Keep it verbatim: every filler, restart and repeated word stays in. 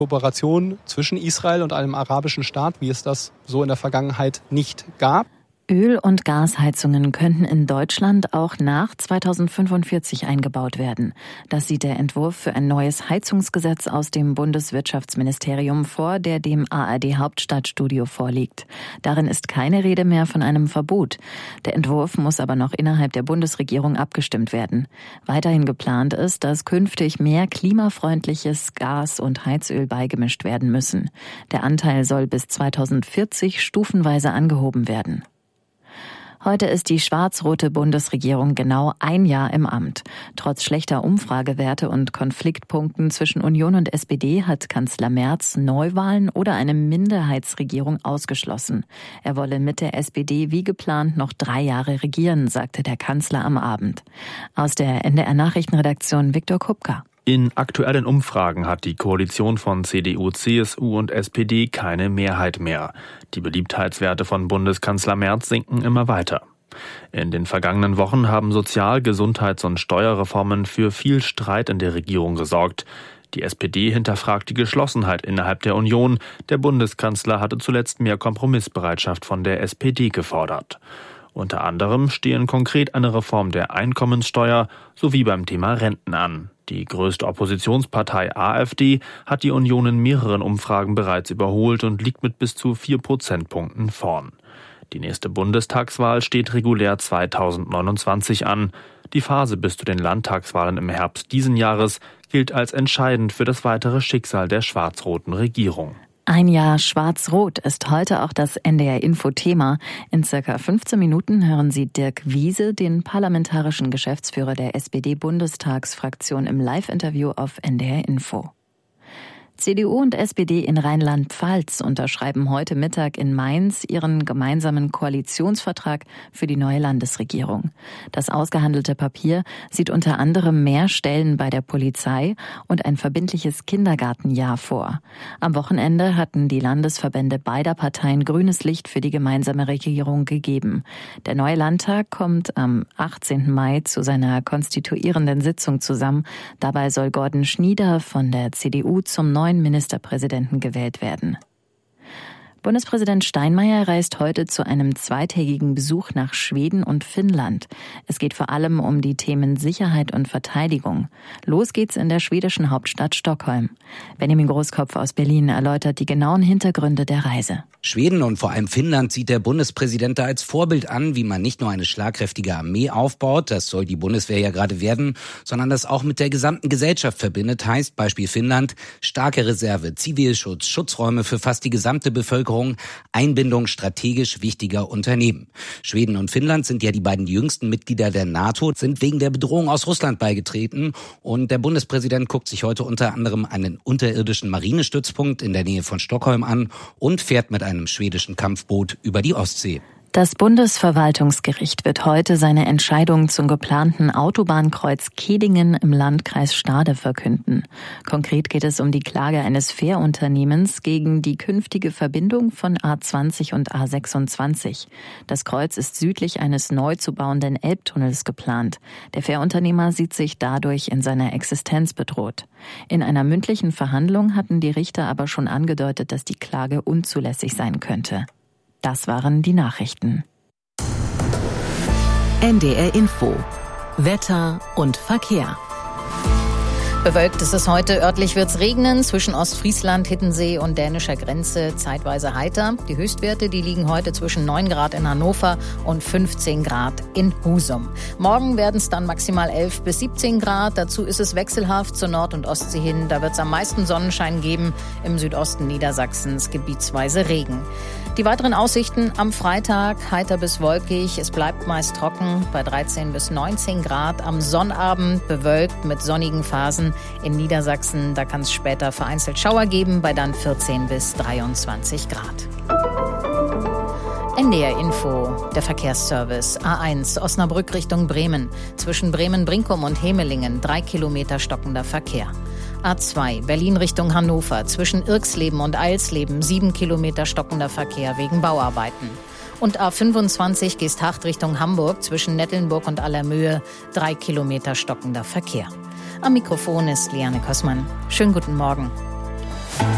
Kooperation zwischen Israel und einem arabischen Staat, wie es das so in der Vergangenheit nicht gab. Öl- und Gasheizungen könnten in Deutschland auch nach zweitausendfünfundvierzig eingebaut werden. Das sieht der Entwurf für ein neues Heizungsgesetz aus dem Bundeswirtschaftsministerium vor, der dem A R D-Hauptstadtstudio vorliegt. Darin ist keine Rede mehr von einem Verbot. Der Entwurf muss aber noch innerhalb der Bundesregierung abgestimmt werden. Weiterhin geplant ist, dass künftig mehr klimafreundliches Gas und Heizöl beigemischt werden müssen. Der Anteil soll bis zweitausendvierzig stufenweise angehoben werden. Heute ist die schwarz-rote Bundesregierung genau ein Jahr im Amt. Trotz schlechter Umfragewerte und Konfliktpunkten zwischen Union und S P D hat Kanzler Merz Neuwahlen oder eine Minderheitsregierung ausgeschlossen. Er wolle mit der S P D wie geplant noch drei Jahre regieren, sagte der Kanzler am Abend. Aus der N D R-Nachrichtenredaktion Viktor Kupka. In aktuellen Umfragen hat die Koalition von C D U, C S U und S P D keine Mehrheit mehr. Die Beliebtheitswerte von Bundeskanzler Merz sinken immer weiter. In den vergangenen Wochen haben Sozial-, Gesundheits- und Steuerreformen für viel Streit in der Regierung gesorgt. Die S P D hinterfragt die Geschlossenheit innerhalb der Union. Der Bundeskanzler hatte zuletzt mehr Kompromissbereitschaft von der S P D gefordert. Unter anderem stehen konkret eine Reform der Einkommenssteuer sowie beim Thema Renten an. Die größte Oppositionspartei AfD hat die Union in mehreren Umfragen bereits überholt und liegt mit bis zu vier Prozentpunkten vorn. Die nächste Bundestagswahl steht regulär zweitausendneunundzwanzig an. Die Phase bis zu den Landtagswahlen im Herbst diesen Jahres gilt als entscheidend für das weitere Schicksal der schwarz-roten Regierung. Ein Jahr Schwarz-Rot ist heute auch das N D R-Info-Thema. In circa fünfzehn Minuten hören Sie Dirk Wiese, den parlamentarischen Geschäftsführer der S P D-Bundestagsfraktion, im Live-Interview auf N D R-Info. C D U und S P D in Rheinland-Pfalz unterschreiben heute Mittag in Mainz ihren gemeinsamen Koalitionsvertrag für die neue Landesregierung. Das ausgehandelte Papier sieht unter anderem mehr Stellen bei der Polizei und ein verbindliches Kindergartenjahr vor. Am Wochenende hatten die Landesverbände beider Parteien grünes Licht für die gemeinsame Regierung gegeben. Der neue Landtag kommt am achtzehnten Mai zu seiner konstituierenden Sitzung zusammen. Dabei soll Gordon Schnieder von der C D U zum neuen Ministerpräsidenten gewählt werden. Bundespräsident Steinmeier reist heute zu einem zweitägigen Besuch nach Schweden und Finnland. Es geht vor allem um die Themen Sicherheit und Verteidigung. Los geht's in der schwedischen Hauptstadt Stockholm. Benjamin Großkopf aus Berlin erläutert die genauen Hintergründe der Reise. Schweden und vor allem Finnland sieht der Bundespräsident da als Vorbild an, wie man nicht nur eine schlagkräftige Armee aufbaut, das soll die Bundeswehr ja gerade werden, sondern das auch mit der gesamten Gesellschaft verbindet, heißt Beispiel Finnland, starke Reserve, Zivilschutz, Schutzräume für fast die gesamte Bevölkerung, Einbindung strategisch wichtiger Unternehmen. Schweden und Finnland sind ja die beiden jüngsten Mitglieder der NATO, sind wegen der Bedrohung aus Russland beigetreten und der Bundespräsident guckt sich heute unter anderem einen unterirdischen Marinestützpunkt in der Nähe von Stockholm an und fährt mit einem schwedischen Kampfboot über die Ostsee. Das Bundesverwaltungsgericht wird heute seine Entscheidung zum geplanten Autobahnkreuz Kehdingen im Landkreis Stade verkünden. Konkret geht es um die Klage eines Fährunternehmens gegen die künftige Verbindung von A zwanzig und A sechsundzwanzig. Das Kreuz ist südlich eines neu zu bauenden Elbtunnels geplant. Der Fährunternehmer sieht sich dadurch in seiner Existenz bedroht. In einer mündlichen Verhandlung hatten die Richter aber schon angedeutet, dass die Klage unzulässig sein könnte. Das waren die Nachrichten. N D R Info. Wetter und Verkehr. Bewölkt ist es heute, örtlich wird's regnen, zwischen Ostfriesland, Hiddensee und dänischer Grenze zeitweise heiter. Die Höchstwerte, die liegen heute zwischen neun Grad in Hannover und fünfzehn Grad in Husum. Morgen werden es dann maximal elf bis siebzehn Grad, dazu ist es wechselhaft zur Nord- und Ostsee hin. Da wird es am meisten Sonnenschein geben, im Südosten Niedersachsens gebietsweise Regen. Die weiteren Aussichten am Freitag, heiter bis wolkig, es bleibt meist trocken bei dreizehn bis neunzehn Grad. Am Sonnabend bewölkt mit sonnigen Phasen in Niedersachsen. Da kann es später vereinzelt Schauer geben, bei dann vierzehn bis dreiundzwanzig Grad. N D R Info, der Verkehrsservice. A eins, Osnabrück Richtung Bremen. Zwischen Bremen-Brinkum und Hemelingen drei Kilometer stockender Verkehr. A zwei, Berlin Richtung Hannover. Zwischen Irxleben und Eilsleben sieben Kilometer stockender Verkehr wegen Bauarbeiten. Und A fünfundzwanzig, Geesthacht Richtung Hamburg. Zwischen Nettelnburg und Allermöhe drei Kilometer stockender Verkehr. Am Mikrofon ist Liane Kossmann. Schönen guten Morgen.